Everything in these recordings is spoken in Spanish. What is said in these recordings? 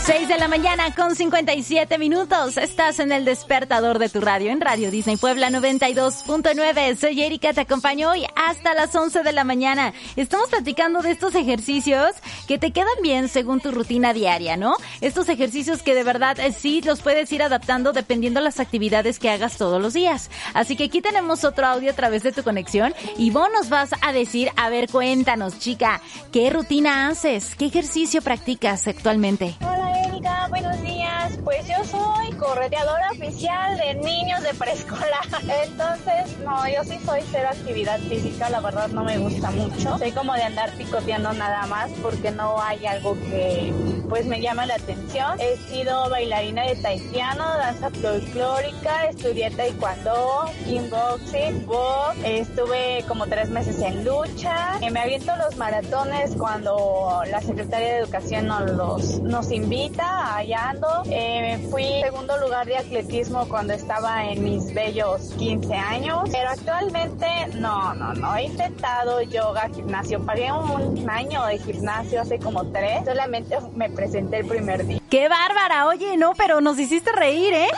6 de la mañana con 57 minutos. Estás en el despertador de tu radio, en Radio Disney Puebla 92.9. Soy Erika, te acompaño hoy hasta las 11 de la mañana. Estamos platicando de estos ejercicios que te quedan bien según tu rutina diaria, ¿no? Estos ejercicios que de verdad sí los puedes ir adaptando dependiendo de las actividades que hagas todos los días. Así que aquí tenemos otro audio a través de tu conexión y vos nos vas a decir, a ver, cuéntanos, chica, ¿qué rutina haces? ¿Qué ejercicio practicas actualmente? Hola Erika, buenos días. Pues yo soy correteadora oficial de niños de preescolar. Entonces, no, yo sí soy cero actividad física, la verdad no me gusta mucho. Soy como de andar picoteando nada más porque no hay algo que pues me llama la atención. He sido bailarina de tahitiano, danza folclórica, estudié taekwondo, kickboxing, box, estuve como 3 meses en lucha. Me aviento los maratones cuando la Secretaría de Educación nos invita, allá ando. Fui segundo lugar de atletismo cuando estaba en mis bellos 15 años, pero actualmente no, he intentado yoga, gimnasio, pagué un año de gimnasio hace como 3, solamente me presenté el primer día. ¡Qué bárbara! Oye, no, pero nos hiciste reír, ¿eh?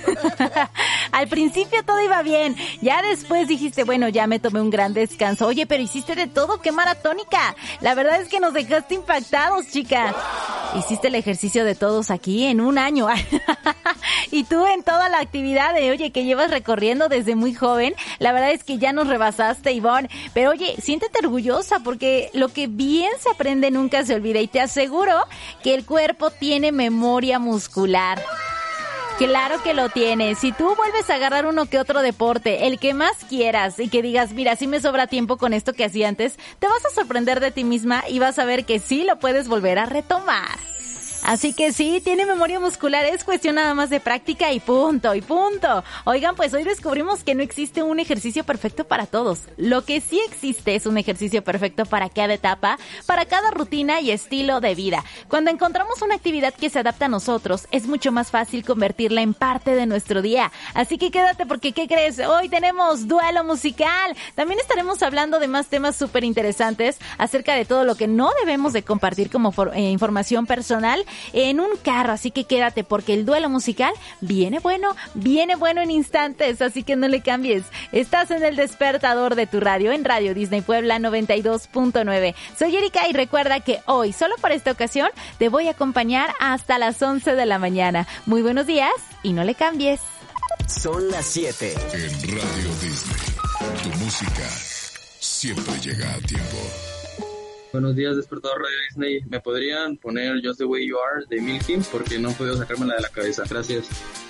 Al principio todo iba bien, ya después dijiste, bueno, ya me tomé un gran descanso. Oye, pero hiciste de todo, ¡qué maratónica! La verdad es que nos dejaste impactados, chica. Hiciste el ejercicio de todos aquí en un año. Y tú en toda la actividad oye, que llevas recorriendo desde muy joven. La verdad es que ya nos rebasaste, Ivonne. Pero oye, siéntete orgullosa porque lo que bien se aprende nunca se olvida. Y te aseguro que el cuerpo tiene memoria muscular. Claro que lo tienes. Si tú vuelves a agarrar uno que otro deporte, el que más quieras, y que digas, mira, sí me sobra tiempo con esto que hacía antes, te vas a sorprender de ti misma y vas a ver que sí lo puedes volver a retomar. Así que sí, tiene memoria muscular, es cuestión nada más de práctica y punto, y punto. Oigan, pues hoy descubrimos que no existe un ejercicio perfecto para todos. Lo que sí existe es un ejercicio perfecto para cada etapa, para cada rutina y estilo de vida. Cuando encontramos una actividad que se adapta a nosotros, es mucho más fácil convertirla en parte de nuestro día. Así que quédate porque, ¿qué crees? Hoy tenemos duelo musical. También estaremos hablando de más temas súper interesantes acerca de todo lo que no debemos de compartir como información personal en un carro, así que quédate porque el duelo musical viene bueno en instantes, así que no le cambies. Estás en el despertador de tu radio, en Radio Disney Puebla 92.9. Soy Erika y recuerda que hoy, solo para esta ocasión, te voy a acompañar hasta las 11 de la mañana. Muy buenos días y no le cambies. Son las 7. En Radio Disney, tu música siempre llega a tiempo. Buenos días, despertador Radio Disney. ¿Me podrían poner Just the Way You Are de Milky? Porque no he podido sacármela de la cabeza. Gracias.